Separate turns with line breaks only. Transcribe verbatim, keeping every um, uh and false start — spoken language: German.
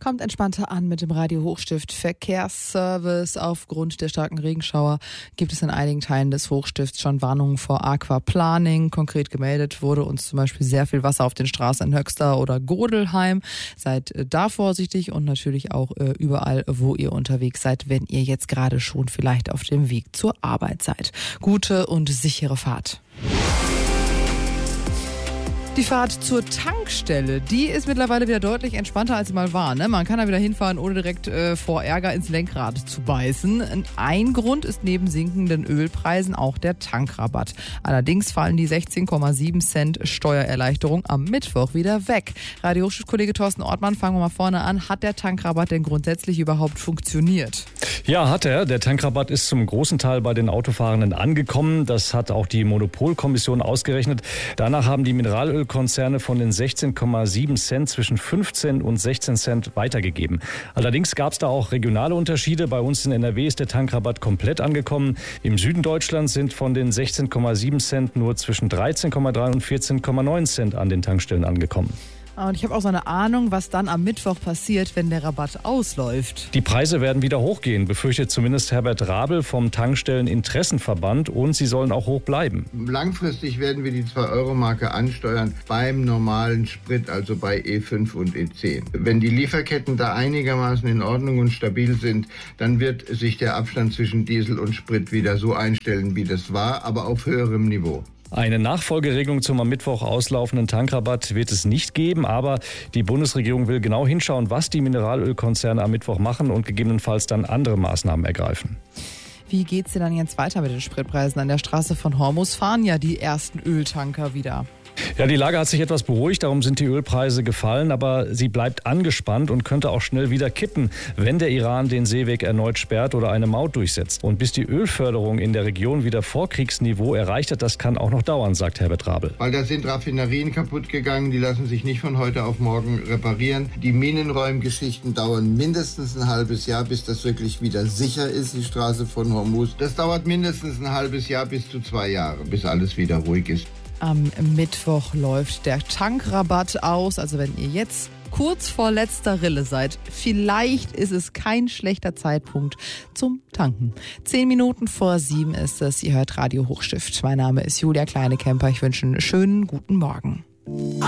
kommt entspannter an mit dem Radio Hochstift Verkehrsservice. Aufgrund der starken Regenschauer gibt es in einigen Teilen des Hochstifts schon Warnungen vor Aquaplaning. Konkret gemeldet wurde uns zum Beispiel sehr viel Wasser auf den Straßen in Höxter oder Godelheim. Seid da vorsichtig und natürlich auch äh, überall, wo ihr unterwegs seid, wenn ihr jetzt gerade schon vielleicht auf dem Weg zur Arbeit seid. Gute und sichere Fahrt. Die Fahrt zur Tankstelle, die ist mittlerweile wieder deutlich entspannter, als sie mal war. Ne? Man kann da wieder hinfahren, ohne direkt äh, vor Ärger ins Lenkrad zu beißen. Ein Grund ist neben sinkenden Ölpreisen auch der Tankrabatt. Allerdings fallen die sechzehn Komma sieben Cent Steuererleichterung am Mittwoch wieder weg. Radio Hochstift-Kollege Thorsten Ortmann, fangen wir mal vorne an. Hat der Tankrabatt denn grundsätzlich überhaupt funktioniert?
Ja, hat er. Der Tankrabatt ist zum großen Teil bei den Autofahrenden angekommen. Das hat auch die Monopolkommission ausgerechnet. Danach haben die Mineralölkonzerne von den sechzehn Komma sieben Cent zwischen fünfzehn und sechzehn Cent weitergegeben. Allerdings gab es da auch regionale Unterschiede. Bei uns in N R W ist der Tankrabatt komplett angekommen. Im Süden Deutschlands sind von den sechzehn Komma sieben Cent nur zwischen dreizehn Komma drei und vierzehn Komma neun Cent an den Tankstellen angekommen.
Und ich habe auch so eine Ahnung, was dann am Mittwoch passiert, wenn der Rabatt ausläuft.
Die Preise werden wieder hochgehen, befürchtet zumindest Herbert Rabel vom Tankstelleninteressenverband, und sie sollen auch hoch bleiben.
Langfristig werden wir die zwei-Euro-Marke ansteuern beim normalen Sprit, also bei E fünf und E zehn. Wenn die Lieferketten da einigermaßen in Ordnung und stabil sind, dann wird sich der Abstand zwischen Diesel und Sprit wieder so einstellen, wie das war, aber auf höherem Niveau.
Eine Nachfolgeregelung zum am Mittwoch auslaufenden Tankrabatt wird es nicht geben, aber die Bundesregierung will genau hinschauen, was die Mineralölkonzerne am Mittwoch machen und gegebenenfalls dann andere Maßnahmen ergreifen.
Wie geht's denn dann jetzt weiter mit den Spritpreisen? An der Straße von Hormuz fahren ja die ersten Öltanker wieder.
Ja, die Lage hat sich etwas beruhigt, darum sind die Ölpreise gefallen, aber sie bleibt angespannt und könnte auch schnell wieder kippen, wenn der Iran den Seeweg erneut sperrt oder eine Maut durchsetzt. Und bis die Ölförderung in der Region wieder Vorkriegsniveau erreicht hat, das kann auch noch dauern, sagt Herbert Rabel.
Weil da sind Raffinerien kaputt gegangen, die lassen sich nicht von heute auf morgen reparieren. Die Minenräumgeschichten dauern mindestens ein halbes Jahr, bis das wirklich wieder sicher ist, die Straße von Hormuz. Das dauert mindestens ein halbes Jahr bis zu zwei Jahre, bis alles wieder ruhig ist.
Am Mittwoch läuft der Tankrabatt aus. Also wenn ihr jetzt kurz vor letzter Rille seid, vielleicht ist es kein schlechter Zeitpunkt zum Tanken. Zehn Minuten vor sieben ist es. Ihr hört Radio Hochstift. Mein Name ist Julia Kleine-Kemper. Ich wünsche einen schönen guten Morgen.